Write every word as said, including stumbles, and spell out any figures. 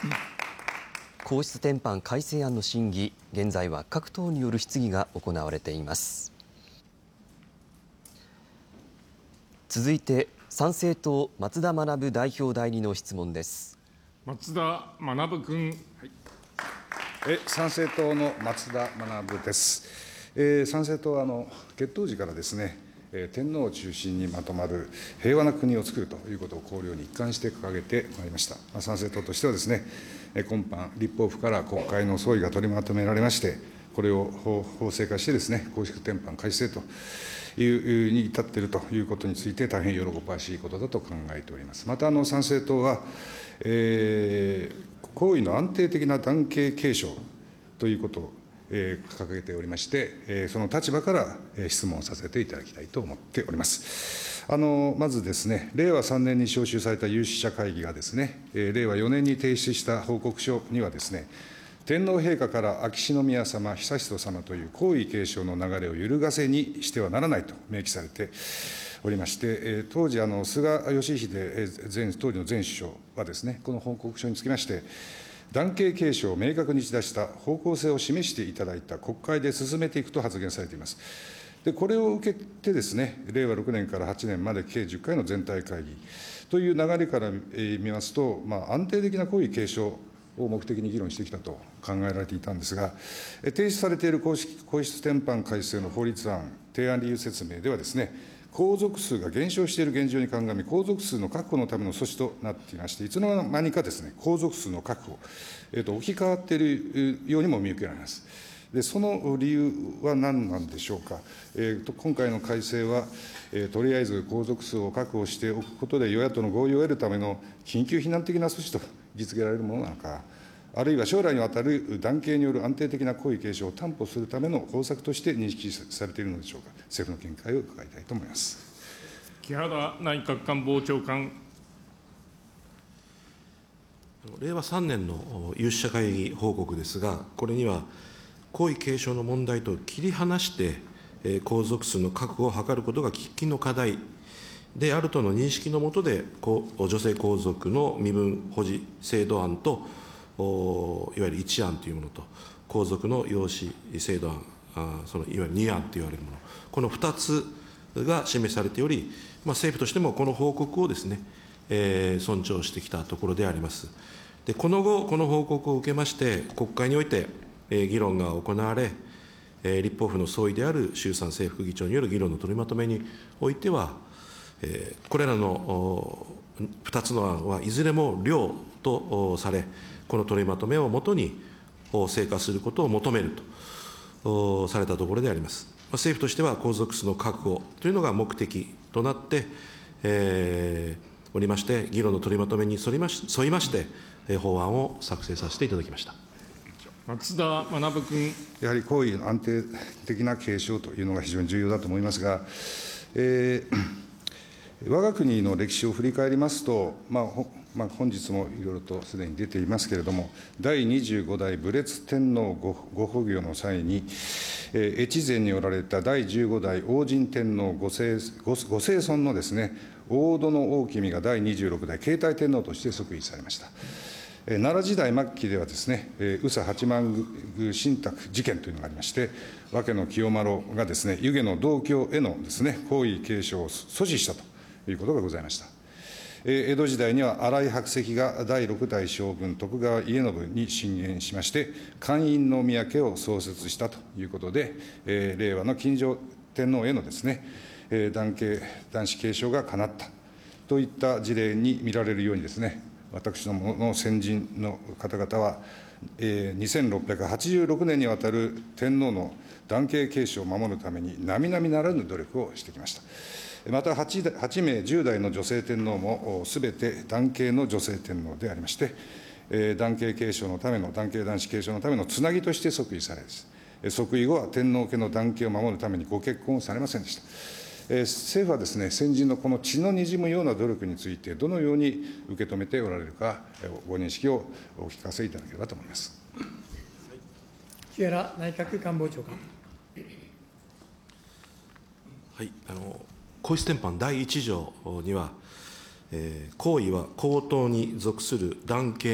皇室典範改正案の審議、現在は各党による質疑が行われています。続いて、参政党、松田学代表代理の質問です。 松田学君。 はい、え参政党の松田学です。えー、参政党はあの結党時からですね、えー、天皇を中心にまとまる平和な国を作るということを綱領に一貫して掲げてまいりました。まあ、参政党としてはですね、今般、立法府から国会の総意が取りまとめられまして、これを法制化してですね、皇室典範改正というに至っているということについて、大変喜ばしいことだと考えております。また、あの参政党は、えー、皇位の安定的な男系継承ということを、えー、掲げておりまして、えー、その立場から、えー、質問させていただきたいと思っております。あのまずですね、れいわさんねんに召集された有識者会議がですね、えー、れいわよねんに提出した報告書にはですね、天皇陛下から秋篠宮様、悠仁様という皇位継承の流れを揺るがせにしてはならないと明記されておりまして、えー、当時、あの菅義偉前当時の前首相はですね、この報告書につきまして、男系継承を明確に打ち出した方向性を示していただいた国会で進めていくと発言されています。でこれを受けてですね、れいわろくねんからはちねんまで計じゅっかいの全体会議という流れから見ますと、まあ、安定的な皇位継承を目的に議論してきたと考えられていたんですが、提出されている皇室典範改正の法律案、提案理由説明ではですね、皇族数が減少している現状に鑑み、皇族数の確保のための措置となっていまして、いつの間にかですね、皇族数の確保、えー、と置き換わっているようにも見受けられます。でその理由は何なんでしょうか。えー、と今回の改正は、えー、とりあえず皇族数を確保しておくことで、与野党の合意を得るための緊急避難的な措置と実現られるものなのか、あるいは将来にわたる男系による安定的な皇位継承を担保するための方策として認識されているのでしょうか。政府の見解を伺いたいと思います。 木原内閣官房長官。 れいわさんねんの有識者会議報告ですが、これには、皇位継承の問題と切り離して、えー、皇族数の確保を図ることが喫緊の課題であるとの認識の下で、女性皇族の身分保持制度案と、いわゆるいち案というものと、皇族の養子制度案、あそのいわゆるに案と言われるもの、このふたつが示されており、まあ、政府としてもこの報告をですね、えー、尊重してきたところであります。でこの後、この報告を受けまして、国会において、えー、議論が行われ、えー、立法府の総意である衆参正副議長による議論の取りまとめにおいては、えー、これらのふたつの案はいずれも良とされ、この取りまとめをもとに成果することを求めるとされたところであります。政府としては皇族数の確保というのが目的となって、えー、おりまして、議論の取りまとめに沿いまし、沿いまして、法案を作成させていただきました。 松田学君。 やはり皇位の安定的な継承というのが非常に重要だと思いますが、えー、我が国の歴史を振り返りますと、まあまあ、本日もいろいろとすでに出ていますけれども、だいにじゅうごだい武列天皇ご崩御の際に、えー、越前におられただいじゅうごだい王神天皇ご世ごご世孫のですね、大殿大君がだいにじゅうろくだい継代天皇として即位されました。奈良時代末期ではですね、宇佐八幡宮信託事件というのがありまして、和家の清麻呂がですね、湯気の同居へのですね、皇位継承を阻止したということがございました。江戸時代には新井白石がだいろくだい将軍徳川家宣に進言しまして、寛陰宮家を創設したということで、令和の近城天皇へのですね、男系男子継承がかなったといった事例に見られるようにですね、私どもの先人の方々は、えー、にせんろっぴゃくはちじゅうろくねんにわたる天皇の男系継承を守るために、並々ならぬ努力をしてきました。また 8, 8名、じゅうだいの女性天皇もすべて男系の女性天皇でありまして、えー、男系継承のための、男系男子継承のためのつなぎとして即位されです。即位後は天皇家の男系を守るためにご結婚をされませんでした。えー、政府はですね、先人のこの血のにじむような努力について、どのように受け止めておられるか、ご認識をお聞かせいただければと思います。 木原内閣官房長官。 はい、あの皇室典範だいいち条には、えー、皇位は皇統に属する男系